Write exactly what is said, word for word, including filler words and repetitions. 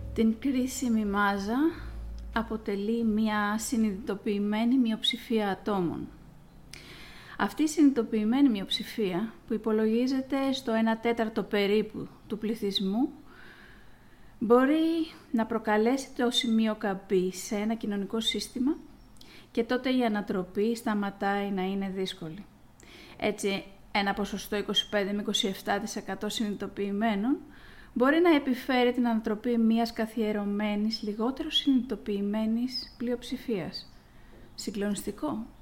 Την κρίσιμη μάζα αποτελεί μια συνειδητοποιημένη μειοψηφία ατόμων. Αυτή η συνειδητοποιημένη μειοψηφία, που υπολογίζεται στο ένα τέταρτο περίπου του πληθυσμού, μπορεί να προκαλέσει το σημείο καμπή σε ένα κοινωνικό σύστημα και τότε η ανατροπή σταματάει να είναι δύσκολη. Έτσι, ένα ποσοστό είκοσι πέντε με είκοσι επτά τοις εκατό συνειδητοποιημένων μπορεί να επιφέρει την ανατροπή μιας καθιερωμένης, λιγότερο συνειδητοποιημένης πλειοψηφίας. Συγκλονιστικό.